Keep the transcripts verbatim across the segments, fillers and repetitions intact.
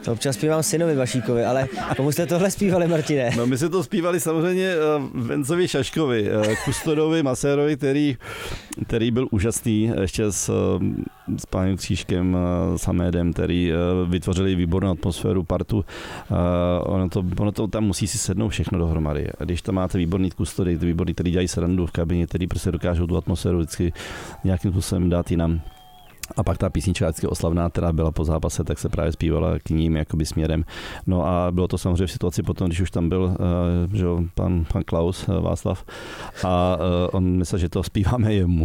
Občas zpívám synovi Vašíkovi, ale komu jste tohle zpívali, Martine? No my jsme to zpívali samozřejmě Vencovi Šaškovi, kustodovi, masérovi, který, který byl úžasný, ještě s, s pánem Křížkem, s Hamédem, který vytvořili výbornou atmosféru, partu. Ono to, ono to tam musí si sednout všechno dohromady. A když tam máte výborný kustody, výborný, který dělají srandu v kabině, který prostě dokážou tu atmosféru vždycky nějakým způsobem dát jinam. A pak ta písnička vždycky oslavná, která byla po zápase, tak se právě zpívala k ním jakoby směrem. No a bylo to samozřejmě v situaci potom, když už tam byl uh, že pan, pan Klaus uh, Václav a uh, on myslel, že to zpíváme jemu.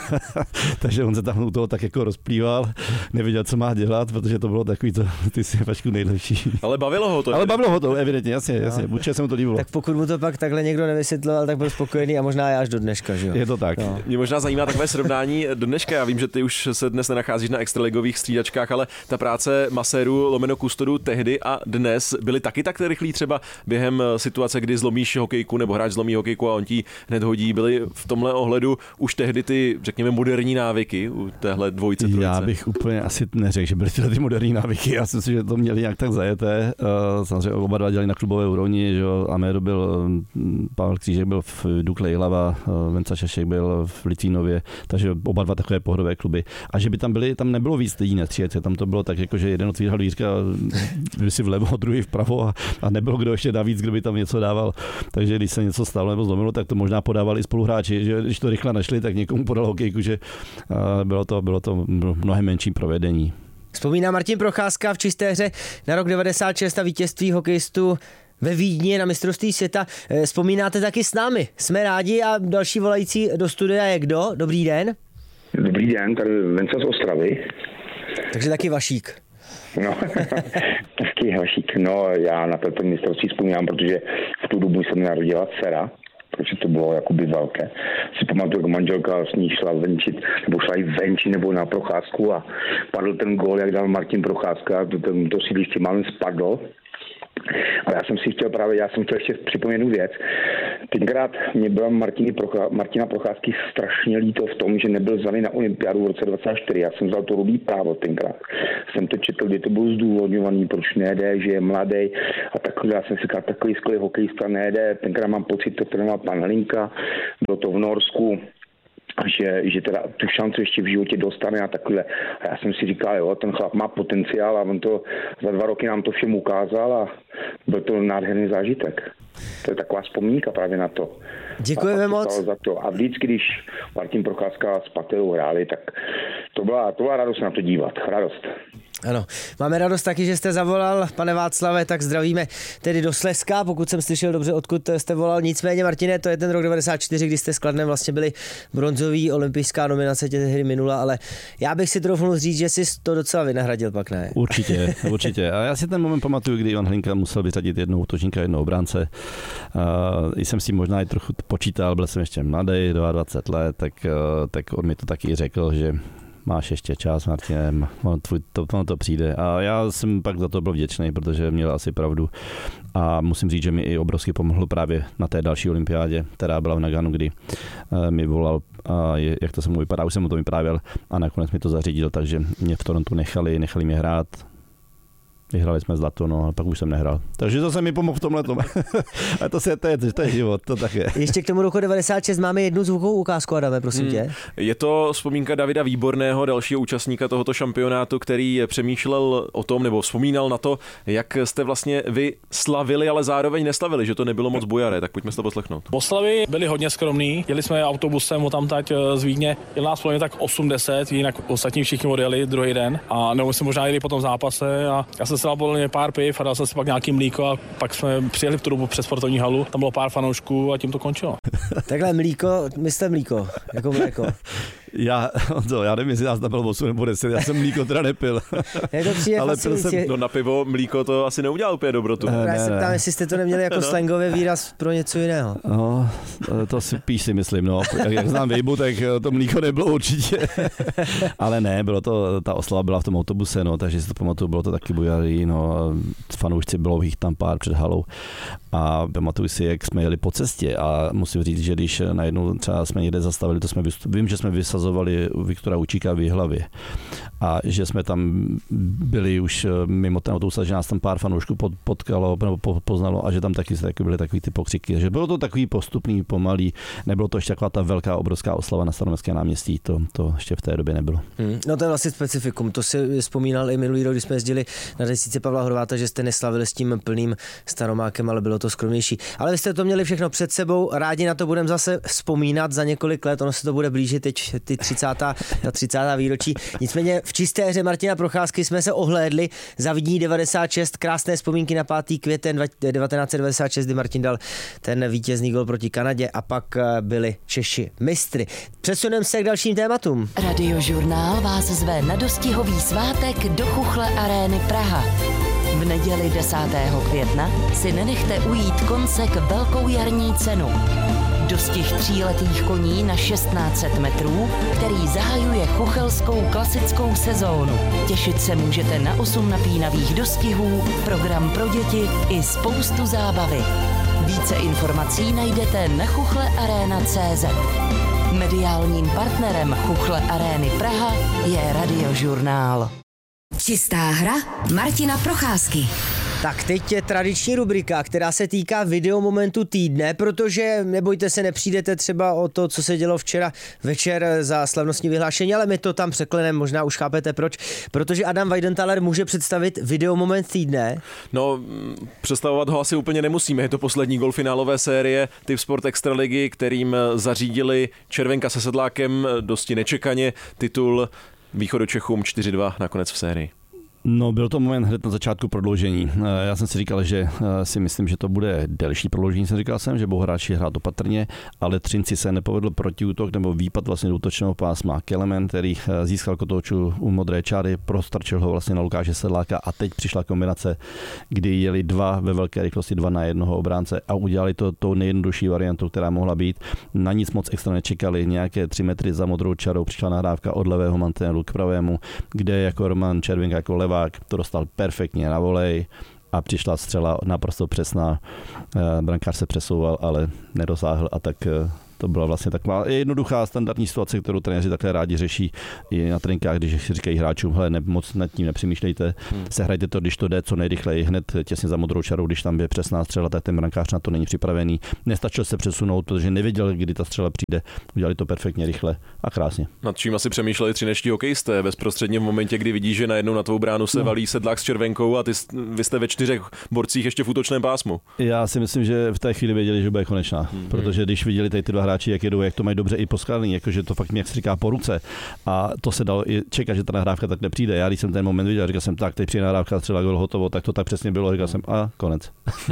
Takže on se tam u toho tak jako rozplýval, nevěděl, co má dělat, protože to bylo takový, to, ty si Vašku nejlepší. Ale bavilo ho to. Ale bavilo ho to, evidentně, jasně, jasně. Určitě se mu to líbilo. Tak pokud mu to pak takhle někdo nevysvětloval, tak byl spokojený a možná já až do dneška, že jo? Je to tak. No. Mě možná zajímá takové srovnání do dneška. Já vím, že ty už se dnes nenacházíš na extraligových střídačkách, ale ta práce masérů lomeno kustodu tehdy a dnes byly taky tak rychlí třeba během situace, kdy zlomíš hokejku nebo hráč zlomí hokejku a on ti hned hodí. Byly v tomhle ohledu už tehdy ty, řekněme, moderní návyky u téhle dvojice, trojice? Já bych úplně asi neřekl, že byly tyhle ty moderní návyky. Já si myslím, že to měli nějak tak zajeté. Samozřejmě oba dva dělali na klubové úrovni, že Amédo byl, Pavel Křížek byl v Dukle Jihlava, Venca Šašek byl v Litvínově, takže oba dva takové pohodové kluby. A že by tam byli, tam nebylo víc lidí na třídce, tam to bylo tak, jako, že jeden otvíral dvířka, byl si vlevo, druhý vpravo a, a nebylo kdo ještě dá víc, kdo by tam něco dával. Takže když se něco stalo nebo zlomilo, tak to možná podávali i spoluhráči, že když to rychle našli, tak někomu podal hokejku, že bylo to, bylo to mnohem menší provedení. Vzpomíná Martin Procházka v čisté hře na rok devadesát šest a vítězství hokejistů ve Vídni na mistrovství světa. Vzpomínáte taky s námi. Jsme rádi a další volající do studia je kdo? Dobrý den. Dobrý den, tady Venca z Ostravy. Takže taky Vašík. No, taky Vašík. No, já na to mistrovství vzpomínám, protože v tu dobu se mi narodila dcera, protože to bylo jakoby velké. Si pamatuju, jako manželka s ní šla venčit, nebo šla i venčit, nebo na procházku a padl ten gól, jak dal Martin Procházka, to, to, to sídliště málem spadlo. Ale já jsem si chtěl právě, já jsem chtěl ještě připomenout věc. Tenkrát mě byla Prochá, Martina Procházky strašně líto v tom, že nebyl zvaný na olympiádu v roce dvacet čtyři. Já jsem vzal to rudý právo tenkrát. Jsem to četl, kde to bylo zdůvodňovaný, proč nejde, že je mladý a takhle. Já jsem si říkal, takový skvělý hokejista nejde. Tenkrát mám pocit, to trénoval pan Hlinka, bylo to v Norsku. Že, že teda tu šanci ještě v životě dostane a takhle. A já jsem si říkal, jo, ten chlap má potenciál a on to za dva roky nám to všem ukázal a byl to nádherný zážitek. To je taková vzpomínka právě na to. Děkujeme moc. Za to. A vždycky, když Martin Procházka s Paterou hráli, tak to byla, to byla radost na to dívat. Radost. Ano, máme radost taky, že jste zavolal, pane Václave, tak zdravíme tedy do Slezska, pokud jsem slyšel dobře, odkud jste volal. Nicméně, Martine, to je ten rok devadesát čtyři, kdy jste s Kladnem vlastně byli bronzový, olympijská nominace těch hry minula, ale já bych si troufnul říct, že jsi to docela vynahradil, pak ne? Určitě, určitě. A já si ten moment pamatuju, kdy Ivan Hlinka musel vyřadit jednoho útočníka, jednoho obránce. Uh, jsem si možná i trochu počítal, byl jsem ještě mladý, dvacet dva let, tak, uh, tak on mi to taky řekl, že máš ještě čas, Martine, ono to, ono to přijde. A já jsem pak za to byl vděčný, protože měl asi pravdu. A musím říct, že mi i obrovsky pomohlo právě na té další olympiádě, která byla v Naganu, kdy mi volal, a jak to se mu vypadá, už jsem mu to vyprávěl a nakonec mi to zařídil, takže mě v Torontu nechali, nechali mě hrát. Vyhrali jsme zlato, no, a pak už jsem nehrál. Takže zase mi pomohl v tomhletom. A to, se, to, je, to je život, to tak je. Ještě k tomu roku devadesát šest máme jednu zvukovou ukázku, Adame, prosím tě. Hmm. Je to vzpomínka Davida Výborného, dalšího účastníka tohoto šampionátu, který přemýšlel o tom, nebo vzpomínal na to, jak jste vlastně vy slavili, ale zároveň neslavili, že to nebylo moc bujaré, tak pojďme si to poslechnout. Oslavy byly hodně skromný, jeli jsme autobusem tamtať z Vídně, jel nás plně tak osmdesát, jinak ostatní všichni odjeli druhý den a nebo jsme možná jeli po tom zápase a já jsem se dal podle mě pár piv a dal jsem si pak nějaký mlíko a pak jsme přijeli v tu dobu přes sportovní halu, tam bylo pár fanoušků a tím to končilo. Takhle mlíko, myslíte mlíko, jako mléko. Já, to, já nevím, jestli nás tam bylo osm nebo deset, já jsem mlíko teda nepil. Je to přijde ale pil jsem, no na pivo mlíko to asi neudělal úplně dobrotu. Ne, já se ptám, jestli jste to neměli jako no. slangový výraz pro něco jiného. No, to si píš si myslím, no. Jak, jak znám Vejbu, tak to mlíko nebylo určitě. Ale ne, bylo to, ta oslava byla v tom autobuse, no, takže si to pamatuju, bylo to taky bujarý, no. Fanoušci, bylo jich tam pár před halou. A pamatuju si, jak jsme jeli po cestě a musím říct, že když najednou třeba jsme někde zastavili, to jsme, vím, že jsme vysazovali Viktora Učíka v Jihlavě a že jsme tam byli už mimo ten autobus, že nás tam pár fanoušků potkalo nebo poznalo a že tam taky, taky byly takový ty pokřiky. Že bylo to takový postupný, pomalý, nebylo to ještě taková ta velká, obrovská oslava na Staroměstském náměstí, to, to ještě v té době nebylo. Hmm, no to je vlastně specifikum, to si vzpomínal i minulý rok, když jsme jezdili na desítce Pavla Horváta, že jste neslavili s tím plným Staromákem, ale bylo to skromnější. Ale vy jste to měli všechno před sebou, rádi na to budeme zase vzpomínat za několik let, ono se to bude blížit teď ty třicátá třicátá výročí. Nicméně v čisté hře Martina Procházky jsme se ohlédli za Vídní devadesát šest, krásné vzpomínky na pátý květen devatenáct set devadesát šest, kdy Martin dal ten vítězný gol proti Kanadě a pak byli Češi mistry. Přesuneme se k dalším tématům. Radiožurnál vás zve na dostihový svátek do Chuchle Arény Praha. V neděli desátého května si nenechte ujít koncek velkou jarní cenu. Dostih tříletých koní na šestnáct set metrů, který zahajuje chuchelskou klasickou sezónu. Těšit se můžete na osm napínavých dostihů, program pro děti i spoustu zábavy. Více informací najdete na chuchle arena tečka cé zet. Mediálním partnerem Chuchle Arény Praha je Radiožurnál. Čistá hra Martina Procházky. Tak teď je tradiční rubrika, která se týká videomomentu týdne, protože nebojte se, nepřijdete třeba o to, co se dělo včera večer za slavnostní vyhlášení, ale my to tam překleneme, možná už chápete proč, protože Adam Weidenthaler může představit videomoment týdne. No, představovat ho asi úplně nemusíme, je to poslední gol finálové série Typ Sport Extraligy, kterým zařídili Červenka se Sedlákem dosti nečekaně titul Východočechům čtyři dva nakonec v sérii. No, byl to moment hned na začátku prodloužení. Já jsem si říkal, že si myslím, že to bude delší prodloužení, jsem říkal jsem, že budou hráči hrát opatrně, ale Třinci se nepovedl protiútok nebo výpad vlastně do útočného pásma. Kelemen, který získal kotouču u modré čáry, prostrčil ho vlastně na Lukáše Sedláka a teď přišla kombinace, kdy jeli dva ve velké rychlosti, dva na jednoho obránce a udělali to tou nejjednodušší variantou, která mohla být. Na nic moc extra nečekali, nějaké tři metry za modrou čarou přišla nahrávka od levého mantinelu k pravému, kde jako Roman Červenka jako levá to dostal perfektně na volej a přišla střela naprosto přesná. Brankář se přesouval, ale nedosáhl a tak to byla vlastně taková jednoduchá standardní situace, kterou trenéři takhle rádi řeší i na tréninkách, když si říkají hráčům, hele, ne, moc nad tím nepřemýšlejte, hmm. sehrajte to, když to jde co nejrychleji, hned těsně za modrou čarou, když tam je přesná střela, tak ten brankář na to není připravený. Nestačil se přesunout, protože nevěděl, kdy ta střela přijde. Udělali to perfektně, rychle a krásně. Nad čím asi přemýšleli třinečtí hokejisté bezprostředně v momentě, kdy vidí, že najednou na tvou bránu se no. valí Sedlák s Červenkou a ty, vy jste ve čtyřech borcích ještě v útočném pásmu. Já si myslím, že v té chvíli věděli, že bude konečná, hmm. protože když viděli tady ty dva hráči, jak jedou, jak to mají dobře i poskládaný, jakože to fakt, jak se říká, po ruce. A to se dalo i čekat, že ta nahrávka tak nepřijde. Já když jsem ten moment viděl, říkal jsem tak, teď přijde nahrávka, střela, gol, hotovo, tak to tak přesně bylo, říkal jsem a konec.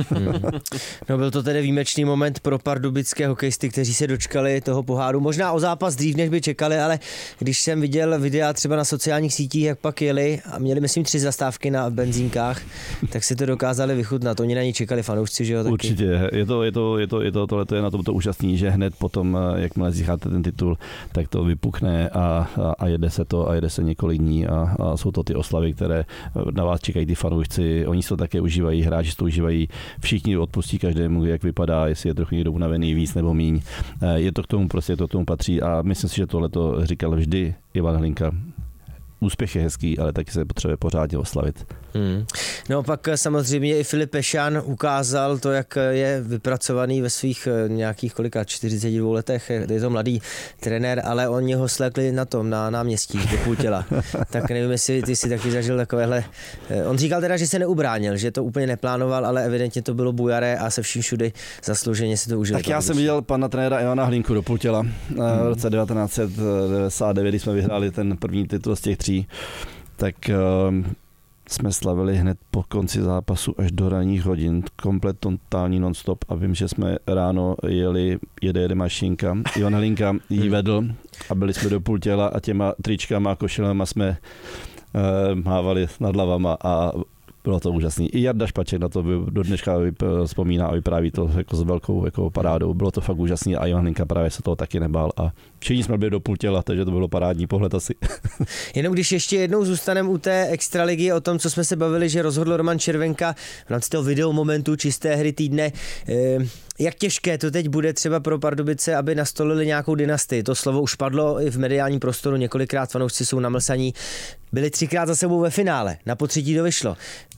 No, byl to tedy výjimečný moment pro pardubické hokejisty, kteří se dočkali toho poháru. Možná o zápas dřív, než by čekali, ale když jsem viděl videa třeba na sociálních sítích, jak pak jeli a měli, myslím, tři zastávky na benzínkách, tak si to dokázali vychutnat. Oni na ní čekali fanoušci, že jo? Taky. Určitě. Je to, je to, je to, je to, tohle to je na tom to úžasný, že hned potom, jakmile získáte ten titul, tak to vypukne a, a, a jede se to a jede se několik dní a, a jsou to ty oslavy, které na vás čekají ty fanoušci. Oni si to také užívají, hráči to užívají, všichni odpustí každému, jak vypadá, jestli je trochu někdo unavený víc nebo míň. Je to k tomu, prostě to k tomu patří a myslím si, že tohle to říkal vždy Ivan Hlinka. Úspěch je hezký, ale taky se potřebuje pořádně oslavit. Hmm. No pak samozřejmě i Filip Pešan ukázal to, jak je vypracovaný ve svých nějakých kolika čtyřiceti dvou letech. Je to mladý trenér, ale oni ho slékli na tom, na náměstí, do půl těla. Tak nevím, jestli ty si taky zažil takovéhle. On říkal teda, že se neubránil, že to úplně neplánoval, ale evidentně to bylo bujaré a se vším všudy zaslouženě si to užil. Tak já jsem viděl pana trenéra Ivana Hlinku do půl těla hmm. v roce devatenáct set devadesát devět, když jsme vyhráli ten první titul z těch tří, tak uh, jsme slavili hned po konci zápasu až do ranních hodin, komplet totální non-stop a vím, že jsme ráno jeli, jede jede mašinka, Ivan Hlinka jí vedl a byli jsme do půl těla a těma tričkama a košilema jsme uh, mávali nad hlavama a Bylo to úžasný. I Jarda Špaček na to do dneška vzpomíná a vypráví to jako s velkou jako parádou. Bylo to fakt úžasný a Ivan Hlinka právě se toho taky nebál a všichni jsme byli do půl těla, takže to bylo parádní pohled asi. Jenom když ještě jednou zůstaneme u té extraligy, o tom, co jsme se bavili, že rozhodl Roman Červenka v rámci toho video momentu čisté hry týdne, jak těžké to teď bude třeba pro Pardubice, aby nastolili nějakou dynastii. To slovo už padlo i v mediálním prostoru, několikrát fanoušci jsou namlsaní. Byli třikrát za sebou ve finále, na potřetí to vyšlo.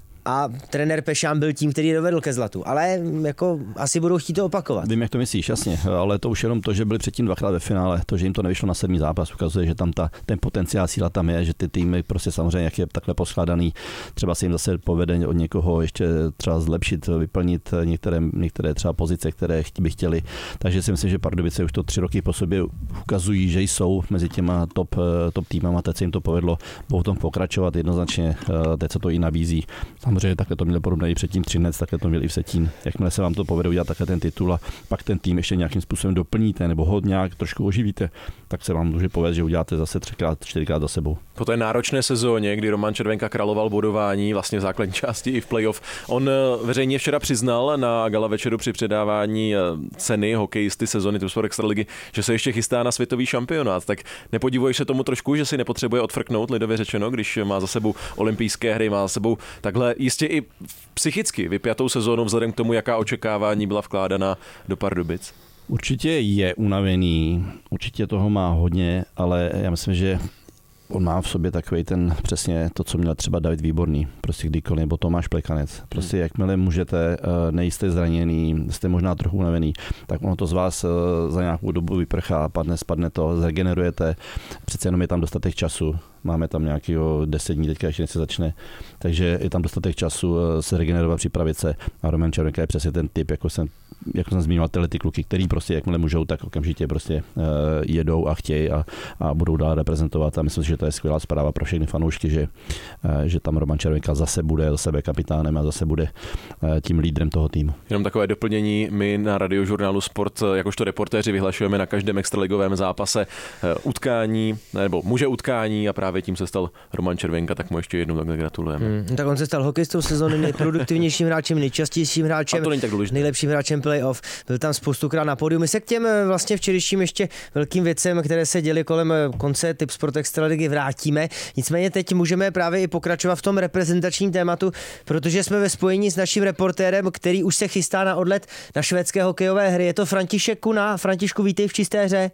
A trenér Pešán byl tím, který dovedl ke zlatu. Ale jako asi budou chtít to opakovat. Vím, jak to myslíš, jasně, ale to už jenom to, že byli předtím dvakrát ve finále, to, že jim to nevyšlo na sedmý zápas, ukazuje, že tam ta, ten potenciál síla tam je, že ty týmy prostě samozřejmě, jak je takhle poskládaný, třeba se jim zase povede od někoho ještě třeba zlepšit, vyplnit některé, některé třeba pozice, které by chtěli. Takže si myslím, že Pardubice už to tři roky po sobě ukazují, že jsou mezi těma top, top týmama, teď se jim to povedlo, budou tom pokračovat jednoznačně, teď se to i nabízí. Samozřejmě takhle to měli podobně i předtím Třinec, takhle to měli i v Vsetín. Jakmile se vám to povede udělat takhle ten titul a pak ten tým ještě nějakým způsobem doplníte nebo ho nějak trošku oživíte, tak se vám může povést, že uděláte zase třikrát, čtyřikrát za sebou. Po té náročné sezóně, kdy Roman Červenka královal bodování vlastně v základní části i v playoff, on veřejně včera přiznal na gala večeru při předávání ceny hokejisty sezony Tipsport Extraligy, že se ještě chystá na světový šampionát. Tak nepodivuješ se tomu trošku, že si nepotřebuje odfrknout, lidově řečeno, když má za sebou olympijské hry, má za sebou takhle jistě i psychicky vypjatou sezónu vzhledem k tomu, jaká očekávání byla vkládána do Pardubic? Určitě je unavený, určitě toho má hodně, ale já myslím, že on má v sobě takový ten přesně to, co měl třeba David Výborný, prostě kdykoliv, nebo Tomáš Plekanec. Prostě jakmile můžete, nejste zraněný, jste možná trochu unavený, tak ono to z vás za nějakou dobu vyprchá, padne, spadne to, zregenerujete, přece jenom je tam dostatek času. Máme tam nějakého deset dní, teďka ještě než se začne, takže je tam dostatek času se regenerovat, připravit se. A Roman Červenka je přesně ten typ, jako jsem, jako jsem zmínil, tyhle ty kluky, který prostě jakmile můžou, tak okamžitě prostě uh, jedou a chtějí a, a budou dál reprezentovat. A myslím si, že to je skvělá zpráva pro všechny fanoušky, že, uh, že tam Roman Červenka zase bude za sebe kapitánem a zase bude uh, tím lídrem toho týmu. Jenom takové doplnění, my na Radiožurnálu Sport jakožto reportéři vyhlašujeme na každém extraligovém zápase uh, utkání, nebo muže utkání a právě tím se stal Roman Červenka, tak mu ještě jednou takhle gratulujeme. Hmm, tak on se stal hokejistou sezóny, nejproduktivnějším hráčem, nejčastějším hráčem, nejlepším hráčem playoff. Byl tam spoustukrát na pódiu. My se k těm vlastně včerejším ještě velkým věcem, které se děly kolem konce Tipsport Extraligy, vrátíme. Nicméně teď můžeme právě i pokračovat v tom reprezentačním tématu, protože jsme ve spojení s naším reportérem, který už se chystá na odlet na švédské hokejové hry. Je to František Kuna. Františku, vítej v Čisté hře.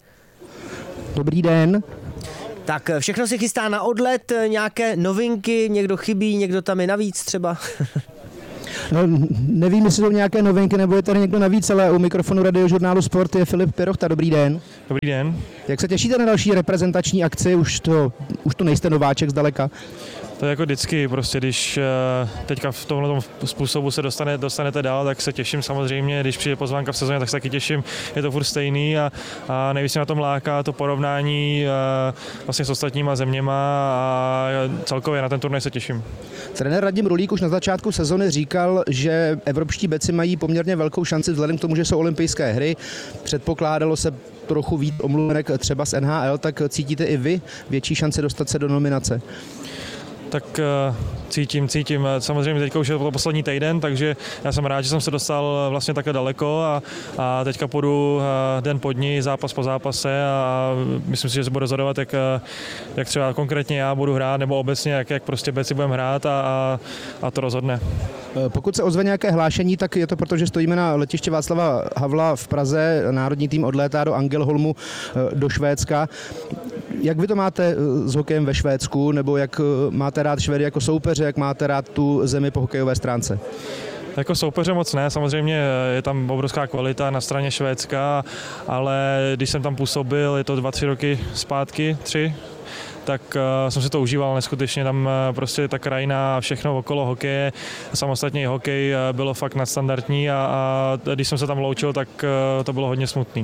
Dobrý den. Tak všechno se chystá na odlet, nějaké novinky, někdo chybí, někdo tam je navíc třeba? No, nevím, jestli jsou nějaké novinky, nebo je tady někdo navíc, ale u mikrofonu Radiožurnálu Sport je Filip Pirochta. Dobrý den. Dobrý den. Jak se těšíte na další reprezentační akci? Už to, už to nejste nováček zdaleka. To je jako vždycky, prostě když teďka v tomhle způsobu se dostane, dostanete dál, tak se těším samozřejmě, když přijde pozvánka v sezóně, tak se taky těším, je to furt stejný a, a nejvíc na tom láká to porovnání a, vlastně s ostatníma zeměma a celkově na ten turnaj se těším. Trenér Radim Rulík už na začátku sezony říkal, že evropští beci mají poměrně velkou šanci vzhledem k tomu, že jsou olympijské hry. Předpokládalo se trochu víc omluvenek třeba z N H L, tak cítíte i vy větší šanci dostat se do nominace? Tak cítím, cítím. Samozřejmě teďka už je to poslední týden, takže já jsem rád, že jsem se dostal vlastně takhle daleko a, a teďka půjdu den po dní, zápas po zápase a myslím si, že se budu rozhodovat, jak, jak třeba konkrétně já budu hrát, nebo obecně, jak, jak prostě beci budeme hrát a, a, a to rozhodne. Pokud se ozve nějaké hlášení, tak je to proto, že stojíme na letišti Václava Havla v Praze. Národní tým odlétá do Angelholmu do Švédska. Jak vy to máte s hokejem ve Švédsku, nebo jak máte rád Švédy jako soupeře, jak máte rád tu zemi po hokejové stránce? Jako soupeře moc ne, samozřejmě je tam obrovská kvalita na straně Švédska, ale když jsem tam působil, je to dva, tři roky zpátky, tři, tak uh, jsem si to užíval neskutečně, tam uh, prostě ta krajina a všechno okolo hokeje, samostatně i hokej uh, bylo fakt nadstandardní a, a když jsem se tam loučil, tak uh, to bylo hodně smutný.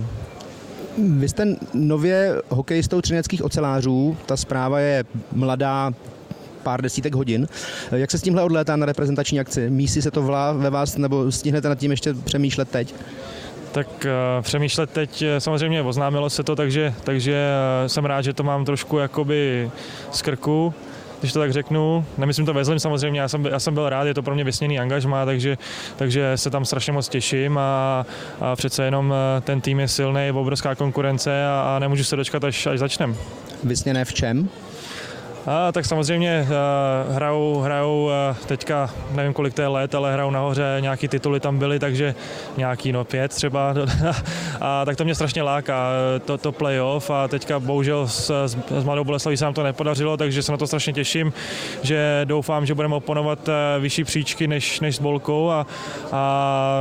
Vy jste nově hokejistou třineckých ocelářů, ta zpráva je mladá, pár desítek hodin. Jak se s tímhle odlétá na reprezentační akci? Mísí se to vlá ve vás, nebo stihnete nad tím ještě přemýšlet teď? Tak uh, přemýšlet teď, samozřejmě oznámilo se to, takže, takže uh, jsem rád, že to mám trošku jakoby z krku když to tak řeknu. Nemyslím to ve zlým samozřejmě, já jsem, já jsem byl rád, je to pro mě vysněný angažmá, takže, takže se tam strašně moc těším a, a přece jenom ten tým je silný, je obrovská konkurence a, a nemůžu se dočkat, až, až začnem. Vysněné v čem? A, tak samozřejmě uh, hrajou, hrajou uh, teďka, nevím kolik to je let, ale hrajou nahoře, nějaký tituly tam byly, takže nějaký, no pět třeba. A tak to mě strašně láká, to, to playoff a teďka bohužel s, s, s Mladou Boleslaví se nám to nepodařilo, takže se na to strašně těším, že doufám, že budeme oponovat uh, vyšší příčky než, než s Bolkou a, a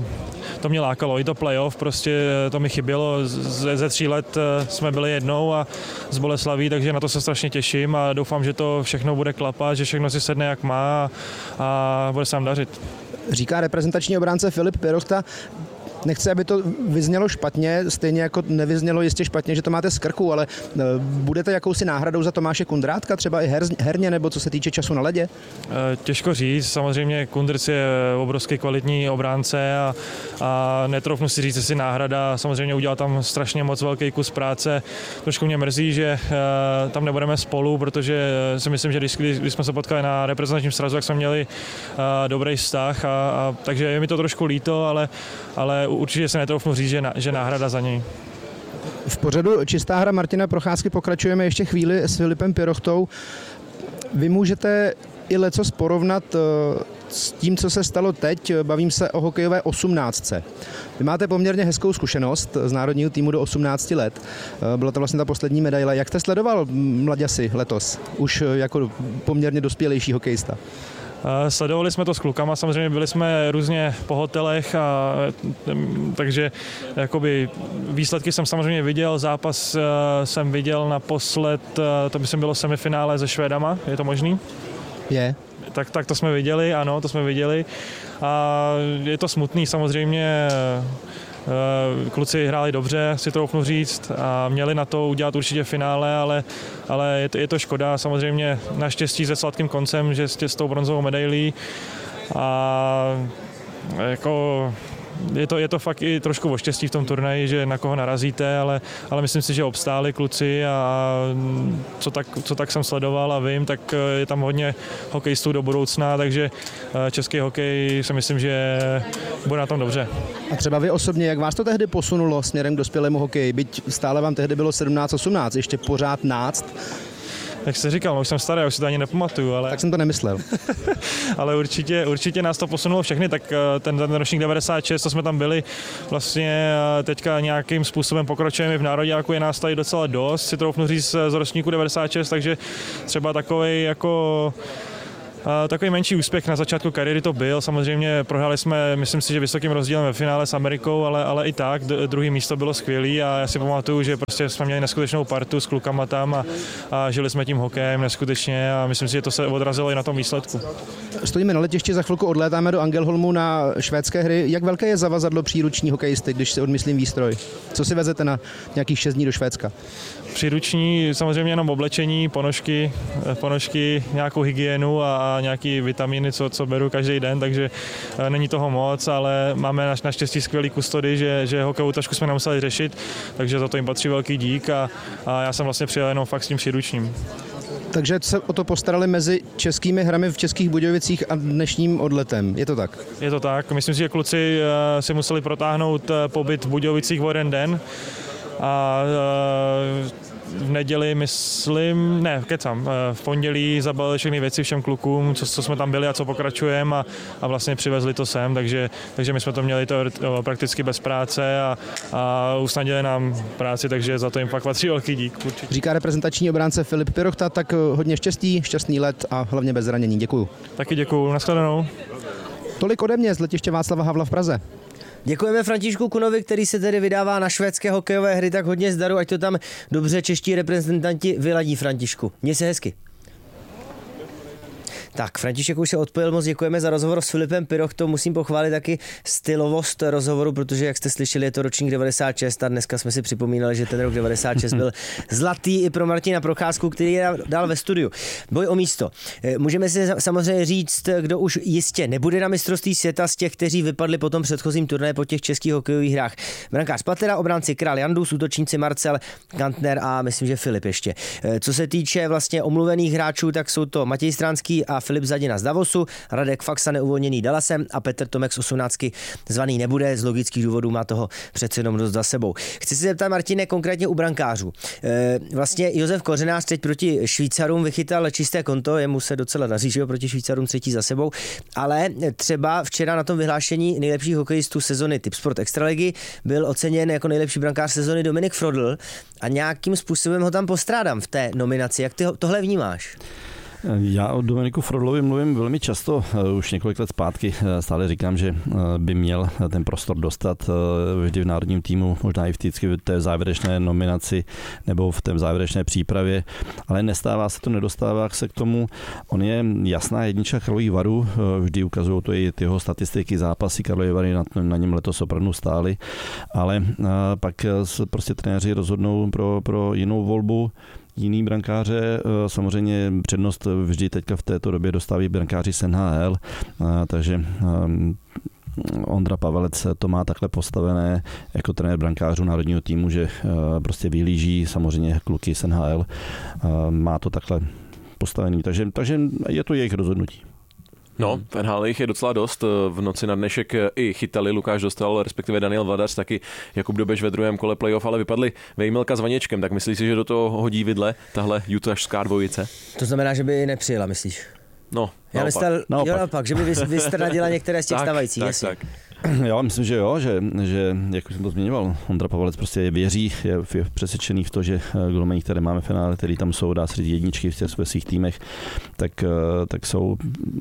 to mě lákalo, i to playoff, prostě to mi chybělo, ze, ze tří let jsme byli jednou a z Boleslaví, takže na to se strašně těším a doufám, že to všechno bude klapat, že všechno si sedne jak má a, a bude se nám dařit. Říká reprezentační obránce Filip Pirochta. Nechci, aby to vyznělo špatně, stejně jako nevyznělo jistě špatně, že to máte z krku, ale budete jakousi náhradou za Tomáše Kundrátka, třeba i her, herně, nebo co se týče času na ledě? Těžko říct, samozřejmě Kundrc je obrovský kvalitní obránce a, a netroufnu si říct, jestli náhrada, samozřejmě udělal tam strašně moc velký kus práce. Trošku mě mrzí, že uh, tam nebudeme spolu, protože si myslím, že když, když jsme se potkali na reprezentačním srazu, tak jsme měli uh, dobrý vztah, a, a, takže je mi to trošku líto, ale, ale určitě se netroufnu říct, že, na, že náhrada za něj. V pořadu Čistá hra Martina Procházky pokračujeme ještě chvíli s Filipem Pirochtou. Vy můžete i lecos porovnat s tím, co se stalo teď. Bavím se o hokejové osmnáctce. Vy máte poměrně hezkou zkušenost z národního týmu do osmnácti let. Byla to vlastně ta poslední medaile. Jak jste sledoval mladěsi letos? Už jako poměrně dospělejší hokejista. Sledovali jsme to s klukama, samozřejmě byli jsme různě po hotelech, a, takže jakoby výsledky jsem samozřejmě viděl, zápas jsem viděl naposled, to by jsem bylo semifinále se Švédama, je to možný? Je. Tak, tak to jsme viděli, ano, to jsme viděli a je to smutný samozřejmě. Kluci hráli dobře, si troufnu říct, a měli na to udělat určitě finále, ale, ale je, to, je to škoda. Samozřejmě naštěstí se sladkým koncem, že jste s tou bronzovou medailí a jako je to, je to fakt i trošku o štěstí v tom turnaji, že na koho narazíte, ale, ale myslím si, že obstáli kluci a co tak, co tak jsem sledoval a vím, tak je tam hodně hokejistů do budoucna, takže český hokej si myslím, že bude na tom dobře. A třeba vy osobně, jak vás to tehdy posunulo směrem k dospělému hokeji? Byť stále vám tehdy bylo sedmnáct osmnáct, ještě pořád náct. Jak jsi říkal, no, už jsem starý, už si to ani nepamatuju, ale... Tak jsem to nemyslel. Ale určitě, určitě nás to posunulo všechny, tak ten, ten ročník devadesát šest, co jsme tam byli, vlastně teďka nějakým způsobem pokračujeme v nároďáku, je nás tady docela dost, si troufnu říct z ročníku devadesát šest, takže třeba takovej jako... Takový menší úspěch na začátku kariéry to byl, samozřejmě prohráli jsme, myslím si, že vysokým rozdílem ve finále s Amerikou, ale, ale i tak, druhý místo bylo skvělý a já si pamatuju, že prostě jsme měli neskutečnou partu s klukama tam a, a žili jsme tím hokejem neskutečně a myslím si, že to se odrazilo i na tom výsledku. Stojíme na letišti, za chvilku odlétáme do Angelholmu na švédské hry. Jak velké je zavazadlo příruční hokejisty, když si odmyslím výstroj? Co si vezete na nějakých šest dní do Švédska? Příruční samozřejmě jenom oblečení, ponožky, ponožky, nějakou hygienu a nějaký vitamíny, co, co beru každý den, takže není toho moc, ale máme naštěstí skvělý kustody, že, že hokejovou tašku jsme nemuseli řešit, takže za to jim patří velký dík a, a já jsem vlastně přijel jenom fakt s tím příručním. Takže se o to postarali mezi českými hrami v Českých Budějovicích a dnešním odletem, je to tak? Je to tak, myslím si, že kluci si museli protáhnout pobyt v Budějovicích o jeden den a v neděli, myslím, ne, kecám, v pondělí zabalili všechny věci všem klukům, co, co jsme tam byli a co pokračujeme a, a vlastně přivezli to sem, takže, takže my jsme to měli to prakticky bez práce a, a usnadili nám práci, takže za to jim fakt patří velký dík. Určitě. Říká reprezentační obránce Filip Pirochta, tak hodně štěstí, šťastný let a hlavně bez zranění. Děkuju. Taky děkuju, nashledanou. Tolik ode mě z letiště Václava Havla v Praze. Děkujeme Františku Kunovi, který se tedy vydává na švédské hokejové hry, tak hodně zdaru, ať to tam dobře čeští reprezentanti vyladí, Františku. Měj se hezky. Tak, František už se odpojil, moc děkujeme za rozhovor s Filipem Pirochtou, musím pochválit taky stylovost rozhovoru, protože jak jste slyšeli, je to ročník devadesát šest a dneska jsme si připomínali, že ten rok devadesát šest byl zlatý i pro Martina Procházku, který je dál ve studiu. Boj o místo. Můžeme si samozřejmě říct, kdo už jistě nebude na mistrovství světa z těch, kteří vypadli po tom předchozím turnaji po těch českých hokejových hrách. Brankář Patera, obránci Král Jandus, útočníci Marcel, Kantner a myslím, že Filip ještě. Co se týče vlastně omluvených hráčů, tak jsou to Matěj Stránský a Filip Zadina z Davosu, Radek Faxa neuvolněný Dallasem a Petr Tomek z osmnáctky zvaný nebude, z logických důvodů má toho přece jenom dost za sebou. Chci se zeptat, Martine, konkrétně u brankářů. E, vlastně Josef Kořenář teď proti Švýcarům vychytal čisté konto, jemu se docela daří, že jo, proti Švýcarům třetí za sebou, ale třeba včera na tom vyhlášení nejlepších hokejistů sezony Tipsport Extraligy byl oceněn jako nejlepší brankář sezony Dominik Frodl a nějakým způsobem ho tam postrádám v té nominaci. Jak ty tohle vnímáš? Já o Dominiku Frodlovi mluvím velmi často, už několik let zpátky. Stále říkám, že by měl ten prostor dostat vždy v národním týmu, možná i vždycky v té závěrečné nominaci nebo v té závěrečné přípravě, ale nestává se to, nedostává se k tomu. On je jasná jednička Karlových Varů, vždy ukazují to i jeho statistiky, zápasy Karlovy Vary na, na něm letos opravdu stály, ale pak prostě trenéři rozhodnou pro, pro jinou volbu. Jiný brankáře, samozřejmě přednost vždy teďka v této době dostávají brankáři z N H L, takže Ondra Pavelec to má takhle postavené jako trenér brankářů národního týmu, že prostě vyhlíží samozřejmě kluky z N H L, má to takhle postavený, takže, takže je to jejich rozhodnutí. No, v N H L jich je docela dost. V noci na dnešek i chytali, Lukáš Dostal, respektive Daniel Vladař, taky Jakub Dobeš ve druhém kole playoff, ale vypadli Vejmelka s Vaněčkem. Tak myslíš si, že do toho hodí vidle tahle utahská dvojice? To znamená, že by nepřijela, myslíš? No, Já myslel, naopak. Jo, naopak, že by vystradila některé z těch stávajících. Tak, tak, tak. Já myslím, že jo, že, že jak už jsem to zmiňoval, Ondra Pavelec prostě věří, je, je přesvědčený v to, že golmani, které máme v finále, který tam jsou, dá se říct jedničky v těch svých týmech, tak, tak jsou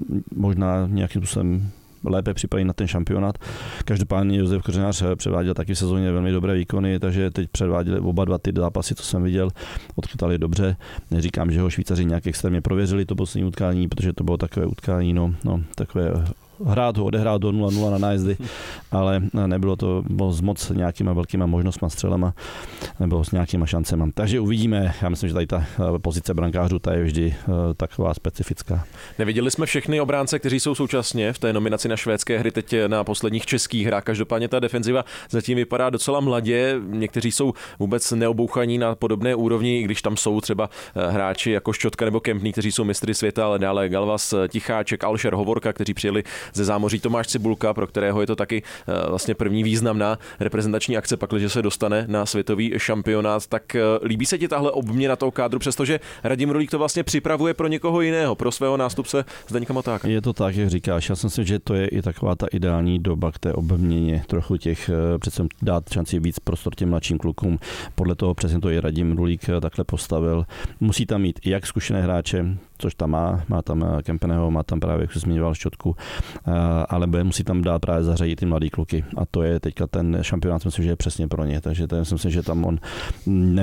možná nějakým způsobem lépe připravit na ten šampionát. Každopádně Josef Kořenář předváděl taky v sezóně velmi dobré výkony, takže teď předváděli oba dva ty zápasy, co jsem viděl, odchytali dobře. Neříkám, že ho Švýcaři nějak extrémně prověřili to poslední utkání, protože to bylo takové utkání, no, no takové hrát ho, odehrát do nula nula na nájezdy, ale nebylo to s moc nějakýma velkýma možnostma, střelama, nebo s nějakýma šancema. Takže uvidíme, já myslím, že tady ta pozice brankářů, ta je vždy taková specifická. Neviděli jsme všechny obránce, kteří jsou současně v té nominaci na švédské hry teď na posledních českých hrách. Každopádně ta defenziva zatím vypadá docela mladě, někteří jsou vůbec neobouchaní na podobné úrovni, i když tam jsou třeba hráči jako Ščotka nebo Kempný, kteří jsou mistry světa, ale dále Galvas, Ticháček, Alšer, Hovorka, kteří přijeli ze zámoří, Tomáš Cibulka, pro kterého je to taky vlastně první významná reprezentační akce, pakliže se dostane na světový šampionát. Tak líbí se ti tahle obměna toho kádru, přestože Radim Rulík to vlastně připravuje pro někoho jiného, pro svého nástupce Zdeňka Motáka? Je to tak, jak říkáš. Já si myslím, že to je i taková ta ideální doba k té obměně, trochu těch, přece dát šanci víc prostor těm mladším klukům. Podle toho přesně to i Radim Rulík takhle postavil. Musí tam mít jak zkušené hráče, což tam má, má tam Kempeného, má tam právě, jak se zmiňoval, Ščotku, ale musí tam dát právě zařadit ty mladý kluky a to je teďka ten šampionát, myslím, že je přesně pro ně, takže to myslím si, že tam on